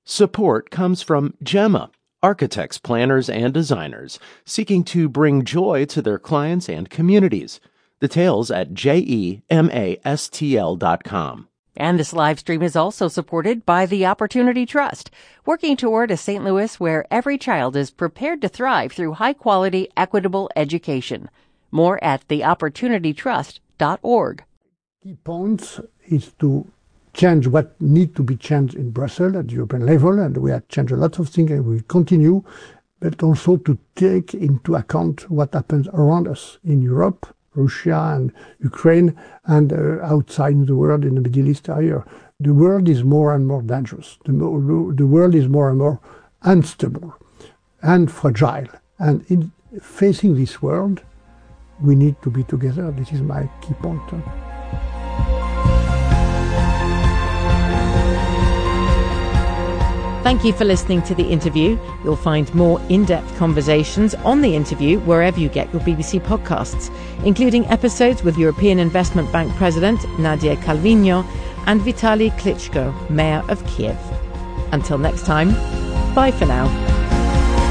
Support comes from Gemma, architects, planners, and designers seeking to bring joy to their clients and communities. Details at GEMASTL.com. And this live stream is also supported by the Opportunity Trust, working toward a St. Louis where every child is prepared to thrive through high-quality, equitable education. More at theopportunitytrust.org. Key points is to change what need to be changed in Brussels at the European level, and we have changed a lot of things and we will continue, but also to take into account what happens around us in Europe, Russia and Ukraine, and outside the world in the Middle East area. The world is more and more dangerous. The world is more and more unstable and fragile. And in facing this world, we need to be together. This is my key point. Thank you for listening to the interview. You'll find more in-depth conversations on the interview wherever you get your BBC podcasts, including episodes with European Investment Bank President Nadia Calviño and Vitaly Klitschko, Mayor of Kiev. Until next time, bye for now.